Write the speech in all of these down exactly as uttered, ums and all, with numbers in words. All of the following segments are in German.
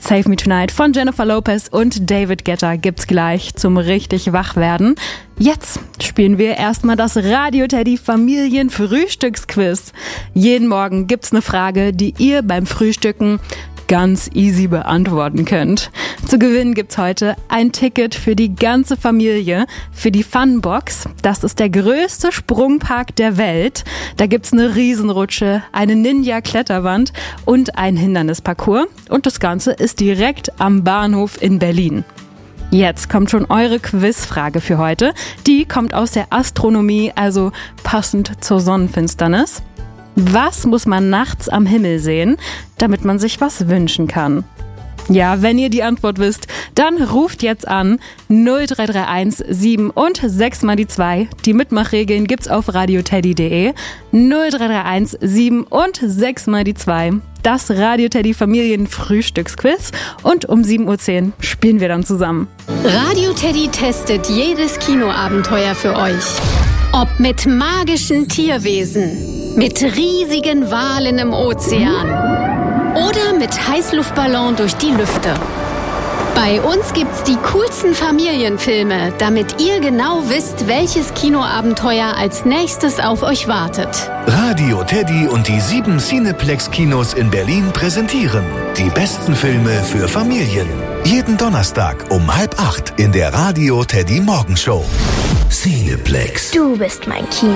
Save Me Tonight von Jennifer Lopez und David Guetta gibt's gleich zum richtig Wachwerden. Jetzt spielen wir erstmal das Radio Teddy Familienfrühstücksquiz. Jeden Morgen gibt's eine Frage, die ihr beim Frühstücken ganz easy beantworten könnt. Zu gewinnen gibt's heute ein Ticket für die ganze Familie für die Funbox. Das ist der größte Sprungpark der Welt. Da gibt's eine Riesenrutsche, eine Ninja-Kletterwand und ein Hindernisparcours. Und das Ganze ist direkt am Bahnhof in Berlin. Jetzt kommt schon eure Quizfrage für heute. Die kommt aus der Astronomie, also passend zur Sonnenfinsternis. Was muss man nachts am Himmel sehen, damit man sich was wünschen kann? Ja, wenn ihr die Antwort wisst, dann ruft jetzt an null drei drei eins sieben und sechs mal die zwei. Die Mitmachregeln gibt's auf radioteddy punkt de. null drei drei eins sieben und sechs mal die zwei. Das Radio Teddy Familienfrühstücksquiz. Und um sieben Uhr zehn spielen wir dann zusammen. Radio Teddy testet jedes Kinoabenteuer für euch. Ob mit magischen Tierwesen, mit riesigen Walen im Ozean oder mit Heißluftballon durch die Lüfte. Bei uns gibt's die coolsten Familienfilme, damit ihr genau wisst, welches Kinoabenteuer als nächstes auf euch wartet. Radio Teddy und die sieben Cineplex-Kinos in Berlin präsentieren die besten Filme für Familien. Jeden Donnerstag um halb acht in der Radio Teddy Morgenshow. Cineplex. Du bist mein Kino.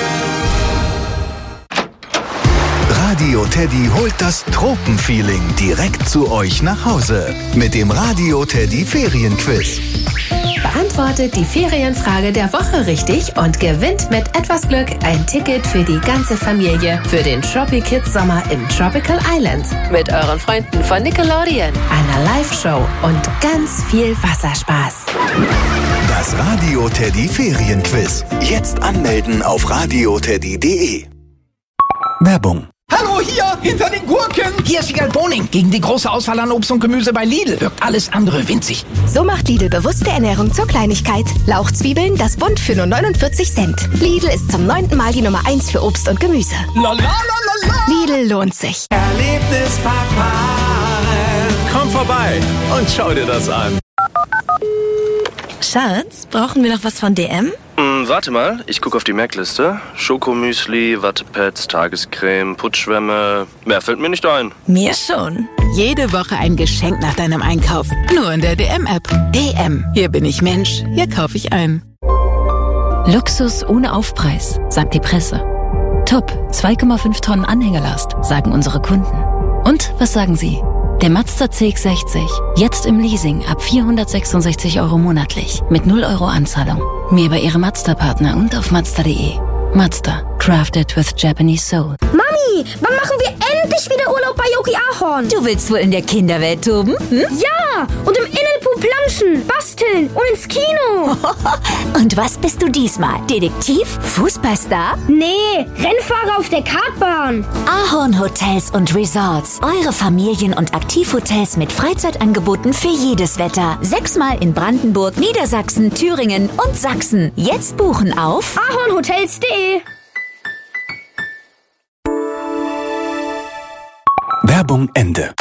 Radio Teddy holt das Tropenfeeling direkt zu euch nach Hause mit dem Radio Teddy Ferienquiz. Beantwortet die Ferienfrage der Woche richtig und gewinnt mit etwas Glück ein Ticket für die ganze Familie für den Tropi Kids Sommer in Tropical Islands mit euren Freunden von Nickelodeon, einer Live-Show und ganz viel Wasserspaß. Das Radio Teddy Ferienquiz. Jetzt anmelden auf radioteddy punkt de. Werbung. Hallo, hier, hinter den Gurken. Hier ist Wiegald Boning. Gegen die große Auswahl an Obst und Gemüse bei Lidl wirkt alles andere winzig. So macht Lidl bewusste Ernährung zur Kleinigkeit. Lauchzwiebeln, das Bund für nur neunundvierzig Cent. Lidl ist zum neunten Mal die Nummer eins für Obst und Gemüse. La, la, la, la, la. Lidl lohnt sich. Erlebnispark. Komm vorbei und schau dir das an. Schatz, brauchen wir noch was von D M? Hm, warte mal, ich gucke auf die Merkliste. Schokomüsli, Wattepads, Tagescreme, Putzschwämme. Mehr fällt mir nicht ein. Mir schon. Jede Woche ein Geschenk nach deinem Einkauf. Nur in der D M-App. D M. Hier bin ich Mensch. Hier kaufe ich ein. Luxus ohne Aufpreis, sagt die Presse. Top, zwei Komma fünf Tonnen Anhängerlast, sagen unsere Kunden. Und was sagen Sie? Der Mazda C X sechzig, jetzt im Leasing ab vierhundertsechsundsechzig Euro monatlich, mit null Euro Anzahlung. Mehr bei Ihrem Mazda-Partner und auf mazda punkt de. Mazda, crafted with Japanese soul. Mami, wann machen wir endlich wieder Urlaub bei Yogi Ahorn? Du willst wohl in der Kinderwelt toben? Hm? Ja, und im Innenpool planschen, basteln und ins Kino. Und was bist du diesmal? Detektiv? Fußballstar? Nee, Rennfahrer auf der Kartbahn. Ahorn Hotels und Resorts. Eure Familien- und Aktivhotels mit Freizeitangeboten für jedes Wetter. Sechsmal in Brandenburg, Niedersachsen, Thüringen und Sachsen. Jetzt buchen auf ahornhotels punkt de. Werbung Ende.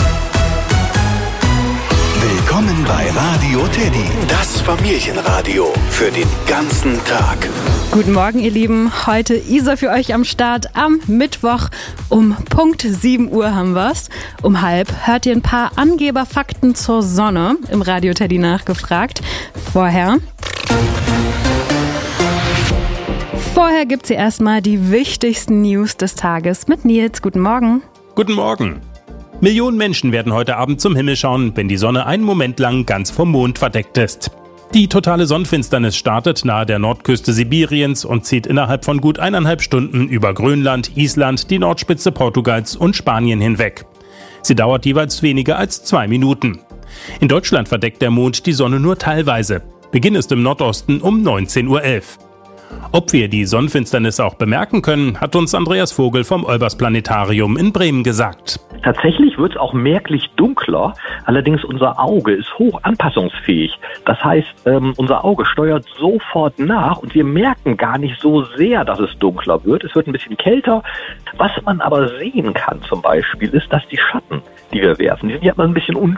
Willkommen bei Radio Teddy, das Familienradio für den ganzen Tag. Guten Morgen, ihr Lieben. Heute Isa für euch am Start am Mittwoch. Um Punkt sieben Uhr haben wir's. Um halb hört ihr ein paar Angeberfakten zur Sonne im Radio Teddy nachgefragt. Vorher... Vorher gibt's hier erstmal die wichtigsten News des Tages mit Nils. Guten Morgen. Guten Morgen. Millionen Menschen werden heute Abend zum Himmel schauen, wenn die Sonne einen Moment lang ganz vom Mond verdeckt ist. Die totale Sonnenfinsternis startet nahe der Nordküste Sibiriens und zieht innerhalb von gut eineinhalb Stunden über Grönland, Island, die Nordspitze Portugals und Spanien hinweg. Sie dauert jeweils weniger als zwei Minuten. In Deutschland verdeckt der Mond die Sonne nur teilweise. Beginn ist im Nordosten um neunzehn Uhr elf. Ob wir die Sonnenfinsternis auch bemerken können, hat uns Andreas Vogel vom Olbers Planetarium in Bremen gesagt. Tatsächlich wird es auch merklich dunkler, allerdings unser Auge ist hoch anpassungsfähig. Das heißt, ähm, unser Auge steuert sofort nach und wir merken gar nicht so sehr, dass es dunkler wird. Es wird ein bisschen kälter. Was man aber sehen kann zum Beispiel, ist, dass die Schatten, die wir werfen, die sind ja immer ein bisschen